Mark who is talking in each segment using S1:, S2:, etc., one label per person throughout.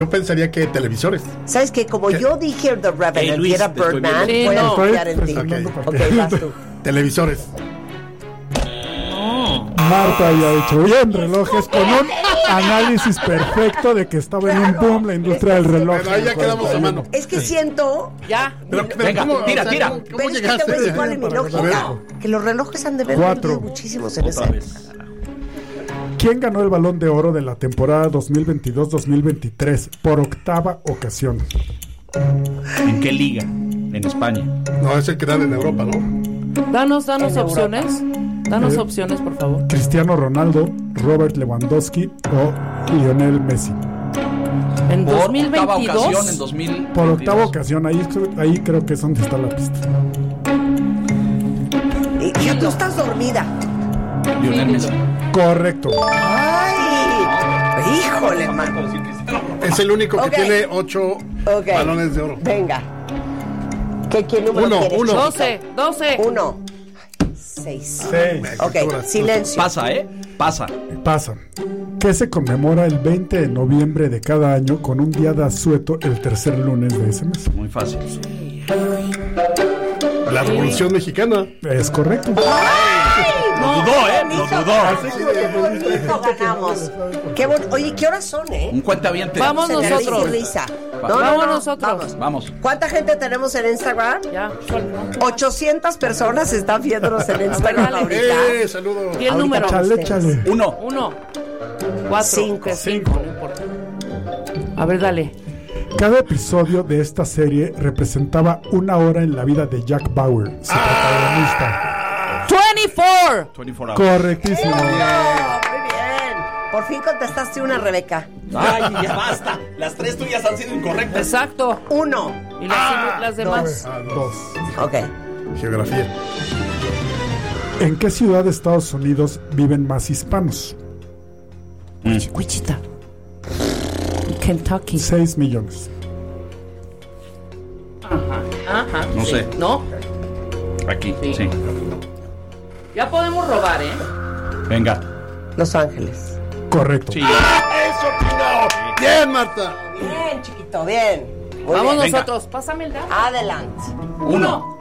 S1: Yo pensaría que televisores.
S2: ¿Sabes qué? Como yo dije The Revenant
S3: Luis,
S2: y era
S3: te estoy
S2: Birdman,
S3: viendo.
S2: voy a
S4: no.
S2: confiar en ti. Ok, vas tú.
S1: Televisores.
S5: Marta había dicho bien relojes con un análisis perfecto de que estaba en un boom la industria del reloj.
S1: Bueno, ahí ya quedamos a mano.
S2: Es que siento...
S4: Ya.
S1: Pero
S3: Venga,
S1: ¿cómo,
S3: tira.
S2: Pero es que te voy a decir cuál es mi
S1: A
S2: lógica.
S1: ver.
S2: Que los relojes han de haber
S5: 4.
S2: vendido muchísimos en esa época.
S5: ¿Quién ganó el Balón de Oro de la temporada 2022-2023 por octava ocasión?
S3: ¿En qué liga? En España.
S1: No, es el que dan en Europa, ¿no?
S4: Danos opciones. Danos opciones, por favor.
S5: ¿Cristiano Ronaldo, Robert Lewandowski o Lionel Messi?
S4: En
S3: Por octava
S4: 2022.
S3: ocasión en 2022.
S5: Por octava ocasión, ahí creo que es donde está la pista.
S2: Y tú estás dormida.
S3: Lionel Messi.
S5: Correcto.
S2: ¡Ay! ¡Híjole, man!
S1: Es el único que
S2: Ok.
S1: tiene 8
S2: Ok.
S1: balones de oro.
S2: Venga. ¿Qué número
S1: Uno,
S2: quieres?
S1: uno.
S4: 12.
S2: 1. 6.
S5: 6.
S2: Ok, silencio.
S3: Pasa.
S5: Pasa. ¿Qué se conmemora el 20 de noviembre de cada año con un día de asueto el tercer lunes de ese mes?
S3: Muy fácil.
S1: La Revolución Mexicana.
S5: Es correcto.
S3: Lo dudó, Lo dudó.
S2: Qué bonito ganamos. Oye, ¿qué horas son,
S3: Un cuentaviente.
S4: Vamos
S2: Se me
S4: nosotros.
S2: risa y risa.
S4: Vamos nosotros.
S3: Vamos.
S2: ¿Cuánta gente tenemos en Instagram?
S4: Ya.
S2: 800 personas están viéndonos en Instagram ahorita.
S1: Saludos.
S4: ¿Y el número?
S5: Chale.
S3: 1.
S4: 1. 4.
S2: Cinco.
S4: 5. No importa. A ver, dale.
S5: Cada episodio de esta serie representaba una hora en la vida de Jack Bauer, su protagonista.
S4: 24
S3: hours.
S5: Correctísimo.
S2: Muy bien. Por fin contestaste una, Rebeca.
S3: Ay, ya basta. Las 3 tuyas han sido incorrectas.
S4: Exacto.
S2: 1.
S4: Y las demás.
S5: 2.
S2: Ok.
S1: Geografía.
S5: ¿En qué ciudad de Estados Unidos viven más hispanos?
S4: Wichita. Kentucky.
S5: 6 millones.
S4: Ajá.
S3: No sé.
S4: ¿No?
S3: Aquí,
S4: Sí.
S3: sí.
S4: Ya podemos robar, ¿eh?
S3: Venga.
S2: Los Ángeles.
S5: Correcto.
S3: Sí.
S1: ¡Eso, chingado! ¡Bien, Marta!
S2: Bien, chiquito, bien. Muy
S4: Vamos
S2: bien.
S4: nosotros. Pásame el dado.
S2: Adelante.
S3: 1.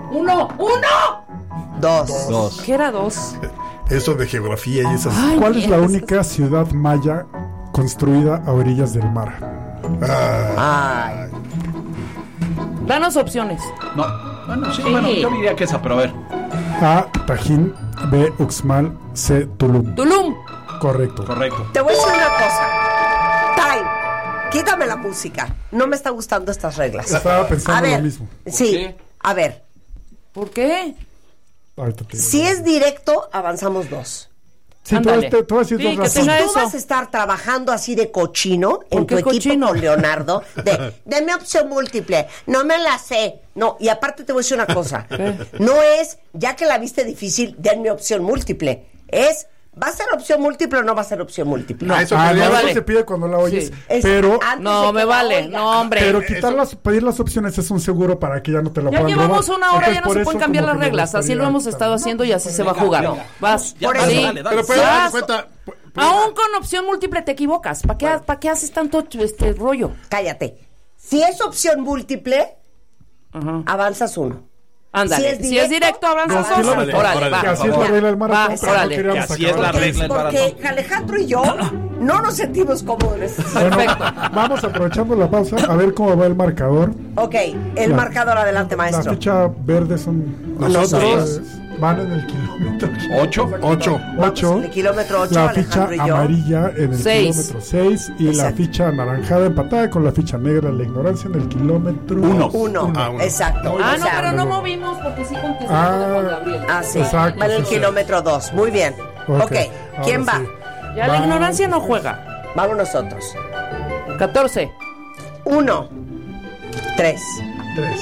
S2: 2.
S4: ¿Qué era 2?
S1: Eso de geografía y esas.
S5: ¿Cuál es la única ciudad maya construida a orillas del mar?
S2: Ay.
S4: Danos opciones.
S3: No. Bueno, sí, bueno, yo diría que esa, pero a ver.
S5: A. Tajín. B. Uxmal. C. Tulum.
S4: Tulum.
S5: Correcto.
S3: Correcto.
S2: Te voy a decir una cosa. Time. Quítame la música. No me está gustando estas reglas.
S5: Estaba pensando
S2: A ver,
S5: lo mismo.
S2: Sí.
S3: qué?
S2: A ver.
S4: ¿Por qué?
S5: Ahorita te digo.
S2: Si es directo, avanzamos 2.
S5: Sí,
S4: Ándale.
S5: te voy a decir
S4: Sí,
S5: dos
S4: que
S5: razones.
S2: Si
S4: tenga
S2: tú
S4: eso.
S2: vas a estar trabajando así de cochino en tu
S4: qué
S2: equipo
S4: cochino?
S2: con Leonardo, deme opción múltiple, no me la sé. No, y aparte te voy a decir una cosa. No es, ya que la viste difícil, denme opción múltiple. Es, ¿va a ser opción múltiple o no va a ser opción múltiple?
S1: Eso
S5: Ah,
S1: quería-
S5: no,
S4: vale.
S5: eso se pide cuando la oyes.
S4: Sí.
S2: Es
S5: Pero,
S2: antes de
S4: No,
S2: que
S4: me
S2: la
S4: vale.
S2: oiga.
S4: No, hombre.
S5: pero pedir las opciones es un seguro para que ya no te la
S4: Ya
S5: puedan
S4: llevamos
S5: robar.
S4: una hora,
S5: Entonces,
S4: ya no
S5: por
S4: se
S5: eso
S4: pueden cambiar
S5: como
S4: las
S5: que me
S4: reglas. Así
S5: gustaría
S4: lo hemos
S5: estar-
S4: estado haciendo y así se va a jugar.
S3: venga.
S4: Vas.
S3: Ya,
S2: Por
S3: dale,
S2: eso.
S3: dale, dale.
S1: Pero puedes
S4: Vas.
S1: dar cuenta.
S4: Aún con opción múltiple te equivocas. ¿Para qué haces tanto rollo?
S2: Cállate. Si es opción múltiple, avanzas 1.
S4: Ándale. Si es directo, avanzas 2.
S5: kilómetros.
S4: Órale,
S3: Órale,
S4: va.
S5: Que así es
S3: por
S5: la
S3: favor.
S5: regla del maratón.
S4: Va,
S5: pero no
S4: órale.
S5: queríamos
S3: Que así es la
S5: acabar.
S3: regla del
S2: Porque
S3: maratón.
S2: Alejandro y yo no nos sentimos cómodos.
S5: Bueno,
S4: Perfecto.
S5: vamos aprovechando la pausa a ver cómo va el marcador.
S2: Ok, el
S5: La-
S2: marcador adelante,
S5: La
S2: maestro.
S5: ficha verde son
S1: Nosotros.
S5: van en el kilómetro
S3: 8.
S1: 8.
S5: 8.
S2: El kilómetro 8,
S5: La ficha
S2: Alejandro y yo.
S5: amarilla en el
S4: 6.
S5: kilómetro 6 y la
S2: Exacto.
S5: ficha anaranjada empatada con la ficha negra, la ignorancia en el kilómetro
S3: 1.
S2: 1.
S1: Ah, uno.
S2: Exacto.
S4: Ah,
S2: O
S4: no,
S2: sea,
S4: pero no movimos porque sí contestó
S5: Ah.
S4: Juan Gabriel.
S2: Ah, sí.
S5: Exacto,
S2: Va en el
S5: sí, sí.
S2: kilómetro 2. Muy bien. Ok. ¿Quién
S5: ahora
S2: va?
S5: sí.
S4: Ya la ignorancia no juega.
S2: Vamos nosotros.
S4: 14.
S2: 1, 3.
S5: 3.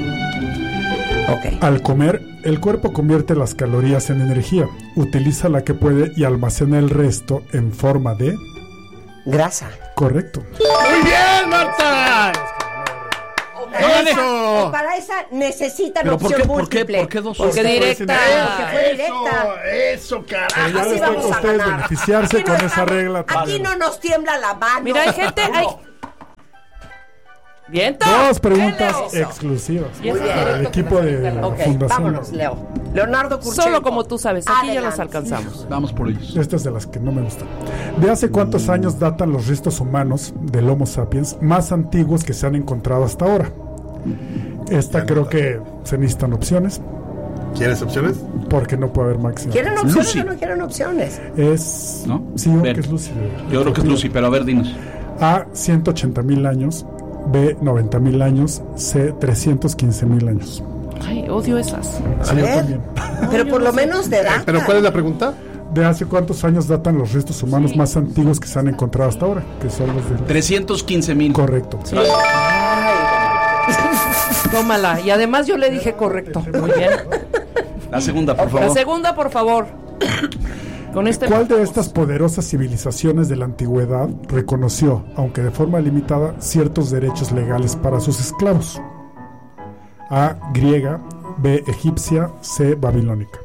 S2: Ok.
S5: Al comer, el cuerpo convierte las calorías en energía, utiliza la que puede y almacena el resto en forma de...
S2: Grasa.
S5: Correcto.
S1: ¡Muy bien, Marta! ¡Eso!
S2: Para esa necesitan
S3: ¿Pero por
S2: opción
S3: qué? ¿Por qué?
S2: múltiple.
S3: ¿Por qué 2?
S4: Porque directa.
S2: Porque fue directa.
S1: ¡Eso, carajo!
S5: Pero ya
S2: Así
S5: les toca
S2: vamos
S5: a
S2: a
S5: ustedes
S2: ganar.
S5: beneficiarse
S2: Aquí no
S5: con esa
S2: estamos-
S5: regla.
S2: Aquí no nos tiembla la mano.
S4: Mira, hay gente, hay, ¡Viento!
S5: 2 preguntas
S4: Leo.
S5: exclusivas
S4: Y eso
S5: para el equipo de la
S2: Ok,
S5: Fundación.
S2: vámonos, Leo. Leonardo Kurchenko.
S4: Solo como tú sabes, aquí ya
S2: Adelante.
S4: los alcanzamos.
S3: Vamos por ellos.
S5: Esta es de las que no me gustan. ¿De hace cuántos años datan los restos humanos del Homo sapiens más antiguos que se han encontrado hasta ahora? Esta creo que se necesitan opciones,
S1: ¿Quieres opciones?
S5: porque no puede haber máximo.
S2: ¿Quieren opciones
S3: Lucy.
S2: o no quieren opciones?
S5: Es...
S3: ¿No?
S5: Sí, yo creo
S3: Ven.
S5: que es Lucy.
S3: Yo creo que es Lucy, pero a ver, dinos.
S5: A, 180,000 años. B, 90,000 años. C, 315,000 años.
S4: Ay, odio esas.
S5: Sí, yo
S2: ver.
S5: también.
S2: Pero por lo menos de edad.
S1: ¿Pero cuál es la pregunta?
S5: ¿De hace cuántos años datan los restos humanos más antiguos que se han encontrado hasta ahora? Que son los del...
S3: 315,000.
S5: Correcto.
S4: Tómala. Y además yo le dije correcto. Muy bien.
S3: La segunda, por
S4: La
S3: favor.
S4: segunda, por favor. Con este.
S5: ¿Cuál de estas poderosas civilizaciones de la antigüedad reconoció, aunque de forma limitada, ciertos derechos legales para sus esclavos? A, griega. B, egipcia. C, babilónica.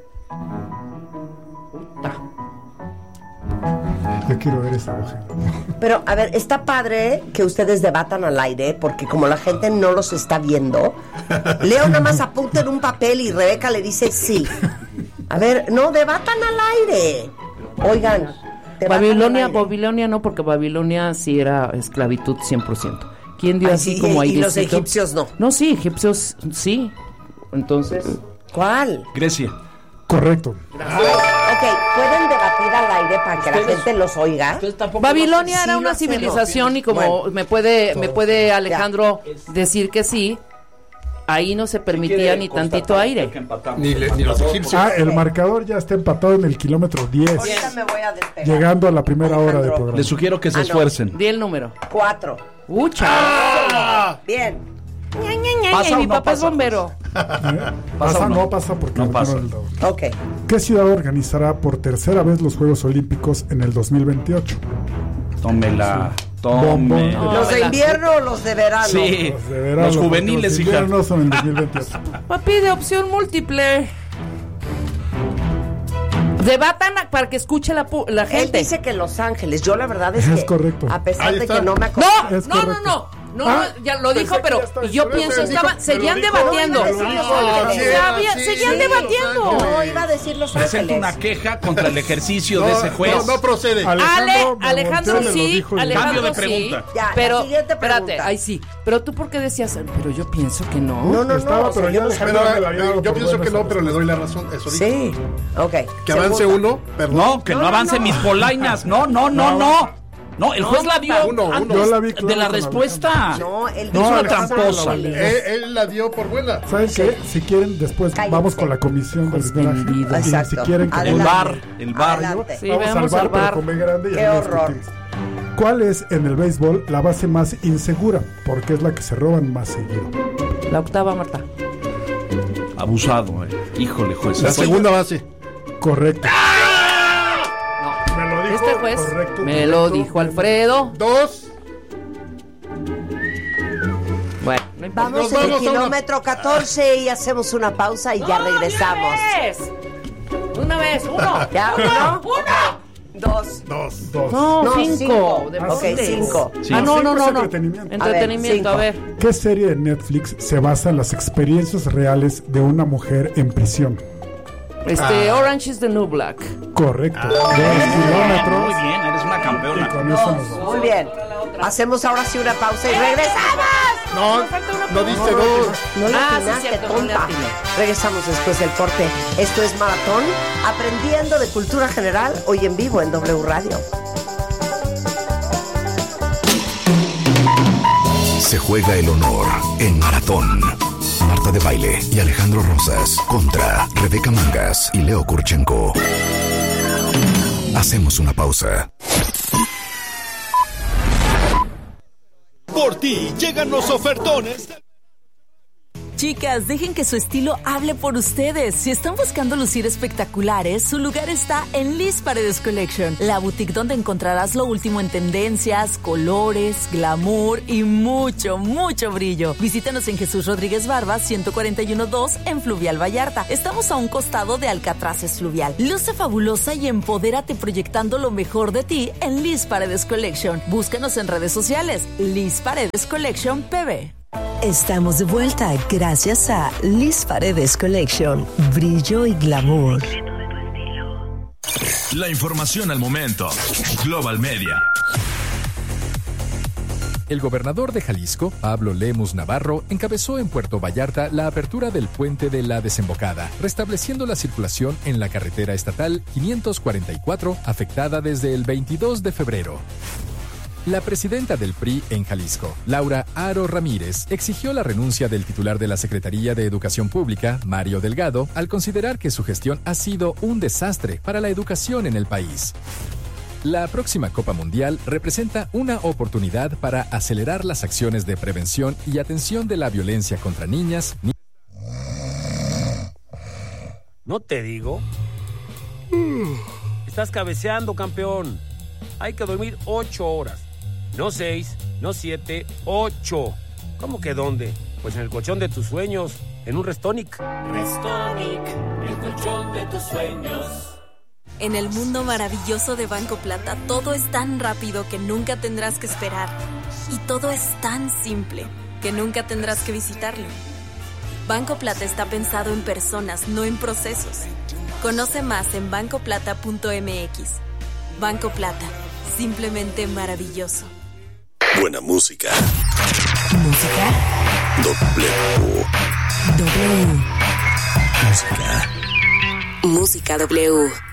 S5: Yo quiero ver esa hoja.
S2: Pero, a ver, está padre que ustedes debatan al aire, porque como la gente no los está viendo, Leo nada más apunta en un papel y Rebeca le dice sí. A ver, no, debatan al aire. Oigan,
S4: Babilonia no, porque Babilonia sí era esclavitud 100%. ¿Quién dio
S2: Ay,
S4: así
S2: sí,
S4: como
S2: y
S4: ahí?
S2: los egipcios no.
S4: No, sí, egipcios sí. Entonces.
S2: ¿Cuál?
S3: Grecia.
S5: Correcto.
S2: Ok, ¿pueden debatir al aire para que la gente los oiga?
S4: Babilonia
S2: Sí,
S4: era
S2: lo
S4: una
S2: hacemos.
S4: civilización y como
S2: Bueno.
S4: me puede Alejandro decir que sí, ahí no se permitía ni tantito aire.
S1: Ni los egipcios.
S5: Ah, el marcador ya está empatado en el kilómetro 10,
S2: Ahorita me voy a despegar.
S5: llegando a la primera hora de
S2: Alejandro.
S5: programa.
S3: Les sugiero que se
S2: no.
S3: esfuercen.
S4: Di el número.
S2: 4.
S4: ¡Ucha!
S2: Bien.
S3: ¿Pasa o
S4: Mi
S3: no
S4: papá es
S3: pasa?
S4: bombero.
S5: ¿Pasa
S3: o
S5: o
S3: no?
S5: no pasa? Porque
S3: No
S5: me
S3: pasa.
S5: quedo el dado.
S2: Ok.
S5: ¿Qué ciudad organizará por tercera vez los Juegos Olímpicos en el 2028?
S3: Tómela.
S5: Bombón.
S3: Tómela.
S2: ¿Los de invierno o los de verano?
S3: Sí.
S5: Los de verano,
S3: Los
S5: porque
S3: juveniles,
S5: los
S3: hija.
S5: inviernos son en el 2028.
S4: Papi, de opción múltiple. Debatan para que escuche la
S2: Él
S4: gente.
S2: dice que Los Ángeles. Yo la verdad es
S5: Es
S2: que
S5: correcto.
S2: a pesar
S1: Ahí
S2: de
S1: está.
S2: que no me acuerdo.
S4: No,
S5: Es
S4: no,
S5: correcto.
S4: no.
S5: Ah,
S4: Ya lo dijo,
S5: pensé que
S4: pero
S5: ya estaba-
S4: yo
S5: pero
S4: pienso
S5: dijo-
S4: estaban,
S5: me lo
S4: seguían
S5: dijo.
S4: debatiendo.
S2: No, iba a decir Los Ángeles.
S4: Seguían
S2: Sí,
S4: debatiendo.
S2: No, iba a decir Los
S3: Presento
S2: Ángeles.
S3: una queja contra el ejercicio de ese juez.
S1: No procede.
S4: Alejandro
S5: me lo
S4: sí,
S5: dijo y-
S3: Cambio
S4: Alejandro
S3: de
S4: sí.
S3: pregunta.
S2: Ya,
S4: Pero,
S2: la siguiente
S4: espérate,
S2: pregunta.
S4: ay sí. Pero tú, ¿por qué decías? Pero yo pienso que no.
S2: No, no,
S5: Estaba,
S2: no.
S5: pero ya Alejandro me la había dado
S1: Yo
S5: por
S1: pienso
S5: buena
S1: que no,
S5: esa
S1: pero le doy la razón. Eso dijo.
S2: Sí. Ok.
S1: Que avance
S2: Segunda.
S1: uno, perdón.
S3: No, que no, avance mis polainas. No. No, el juez la dio
S1: uno.
S3: antes
S5: Yo la vi
S3: de
S5: claro
S3: la
S5: con
S3: respuesta.
S2: No, él
S3: Es
S2: dijo
S3: una
S2: Los
S3: tramposa.
S2: Ángeles.
S1: Él la dio por buena.
S5: ¿Saben qué? Si quieren, después
S2: Cállense.
S5: vamos con la comisión del arbitraje.
S4: vendido.
S5: Y si
S2: Exacto.
S5: quieren que
S3: El
S2: Adelante.
S3: bar, el bar.
S2: Adelante.
S4: Sí,
S5: vamos
S4: vamos
S5: al
S4: al
S5: bar, pero
S4: bar.
S5: con B grande y
S2: Qué
S5: ahí
S2: horror.
S5: discutimos. ¿Cuál es en el béisbol la base más insegura? Porque es la que se roban más seguido.
S4: La octava, Marta.
S3: Abusado, híjole, juez.
S1: La segunda base.
S5: Correcto. Me lo dijo.
S4: Este juez
S5: correcto,
S4: me lo
S5: correcto.
S4: dijo Alfredo.
S1: 2.
S4: Bueno, no importa.
S2: Vamos
S1: Nos
S2: en el
S1: vamos a una-
S2: kilómetro 14 y hacemos una pausa y ya regresamos.
S4: Una vez, uno.
S2: ¿Ya? ¿Uno?
S4: ¡Uno!
S2: 2.
S1: 2.
S4: No,
S2: No,
S4: 5.
S2: cinco.
S4: Deportes.
S2: Ok, 5.
S3: Sí.
S4: Ah, no,
S5: Cinco
S4: no,
S5: es
S4: no, no.
S5: entretenimiento.
S4: Entretenimiento, a
S2: A
S4: ver.
S2: ver,
S5: ¿Qué serie de Netflix se basa en las experiencias reales de una mujer en prisión?
S4: Orange is the New Black.
S5: Correcto. 2
S3: Muy
S5: kilómetros.
S3: bien, eres una
S5: Y
S3: campeona.
S5: con eso nos vamos.
S2: muy bien. Hacemos ahora sí una pausa y regresamos.
S1: No, no diste 2.
S2: No le
S4: Ah, sí,
S2: atinaste,
S4: cierto, no le
S2: tonta.
S4: atiné.
S2: Regresamos después del corte. Esto es Maratón, aprendiendo de cultura general, hoy en vivo en W Radio.
S6: Se juega el honor en Maratón. Marta de Baile y Alejandro Rosas contra Rebeca Mangas y Leo Kurchenko. Hacemos una pausa.
S7: Por ti llegan los ofertones.
S8: Chicas, dejen que su estilo hable por ustedes. Si están buscando lucir espectaculares, su lugar está en Liz Paredes Collection, la boutique donde encontrarás lo último en tendencias, colores, glamour y mucho, mucho brillo. Visítanos en Jesús Rodríguez Barba, 141-2 en Fluvial Vallarta. Estamos a un costado de Alcatraces Fluvial. Luce fabulosa y empodérate proyectando lo mejor de ti en Liz Paredes Collection. Búscanos en redes sociales, Liz Paredes Collection PB.
S9: Estamos de vuelta gracias a Liz Paredes Collection. Brillo y glamour.
S10: La información al momento. Global Media.
S11: El gobernador de Jalisco, Pablo Lemus Navarro, encabezó en Puerto Vallarta la apertura del puente de la Desembocada, restableciendo la circulación en la carretera estatal 544, afectada desde el 22 de febrero. La presidenta del PRI en Jalisco, Laura Aro Ramírez, exigió la renuncia del titular de la Secretaría de Educación Pública, Mario Delgado, al considerar que su gestión ha sido un desastre para la educación en el país. La próxima Copa Mundial representa una oportunidad para acelerar las acciones de prevención y atención de la violencia contra niñas.
S12: ¿No te digo? Estás cabeceando, campeón. Hay que dormir 8 horas. No 6, no 7, 8. ¿Cómo que dónde? Pues en el colchón de tus sueños, en un Restonic.
S13: Restonic, el colchón de tus sueños.
S14: En el mundo maravilloso de Banco Plata, todo es tan rápido que nunca tendrás que esperar. Y todo es tan simple que nunca tendrás que visitarlo. Banco Plata está pensado en personas, no en procesos. Conoce más en bancoplata.mx. Banco Plata, simplemente maravilloso.
S10: Buena música.
S9: Música.
S10: W.
S9: Música.
S14: Música W.